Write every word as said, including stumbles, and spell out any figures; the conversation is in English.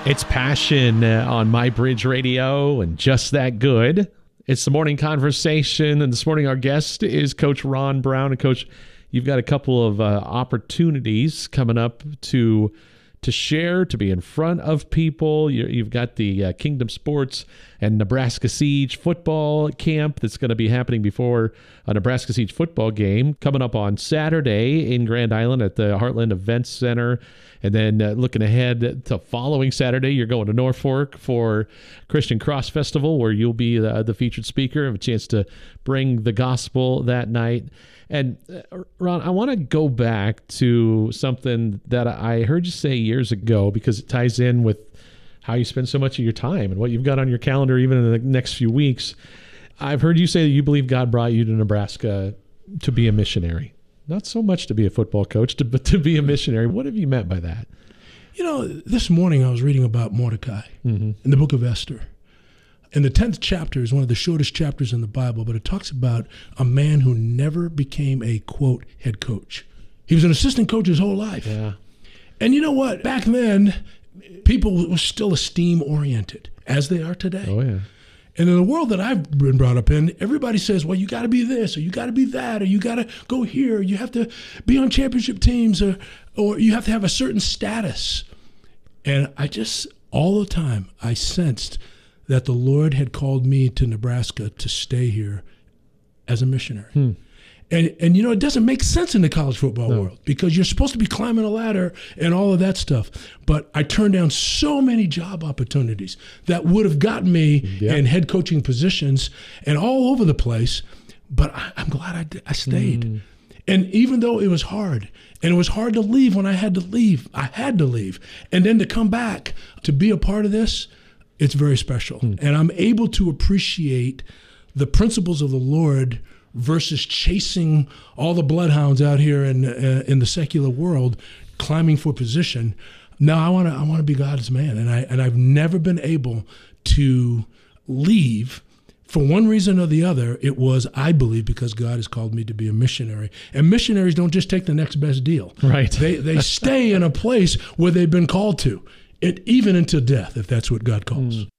It's Passion uh, on My Bridge Radio and Just That Good. It's the morning conversation, and this morning our guest is Coach Ron Brown. And Coach, you've got a couple of uh, opportunities coming up to to share, to be in front of people. You, you've got the uh, Kingdom Sports and Nebraska Siege football camp that's going to be happening before a Nebraska Siege football game coming up on Saturday in Grand Island at the Heartland Events Center. And then uh, looking ahead to following Saturday, you're going to Norfolk for Christian Cross Festival, where you'll be the, the featured speaker, have a chance to bring the gospel that night. And uh, Ron, I want to go back to something that I heard you say years ago, because it ties in with how you spend so much of your time and what you've got on your calendar even in the next few weeks. I've heard you say that you believe God brought you to Nebraska to be a missionary. Not so much to be a football coach, to, but to be a missionary. What have you meant by that? You know, this morning I was reading about Mordecai mm-hmm. in the book of Esther. And the tenth chapter is one of the shortest chapters in the Bible, but it talks about a man who never became a, quote, head coach. He was an assistant coach his whole life. Yeah. And you know what? Back then, people were still esteem-oriented, as they are today. Oh, yeah. And in the world that I've been brought up in, everybody says, well, you got to be this, or you got to be that, or you got to go here, or you have to be on championship teams, or or you have to have a certain status. And I just, all the time, I sensed that the Lord had called me to Nebraska to stay here as a missionary. Hmm. And, and you know, it doesn't make sense in the college football no. world, because you're supposed to be climbing a ladder and all of that stuff. But I turned down so many job opportunities that would have gotten me yeah. in head coaching positions and all over the place. But I, I'm glad I, did, I stayed. Mm. And even though it was hard, and it was hard to leave when I had to leave, I had to leave. And then to come back to be a part of this, it's very special. Mm. And I'm able to appreciate the principles of the Lord versus chasing all the bloodhounds out here in uh, in the secular world, climbing for position. Now I want to I want to be God's man, and I and I've never been able to leave for one reason or the other. It was, I believe, because God has called me to be a missionary, and missionaries don't just take the next best deal. Right. They they stay in a place where they've been called to, it even until death, if that's what God calls. Mm.